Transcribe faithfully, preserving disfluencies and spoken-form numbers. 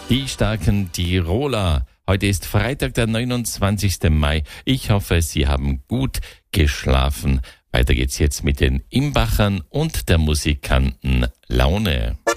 Die starken Tiroler. Heute ist Freitag, der neunundzwanzigsten Mai. Ich hoffe, Sie haben gut geschlafen. Weiter geht's jetzt mit den Imbachern und der Musikanten Laune.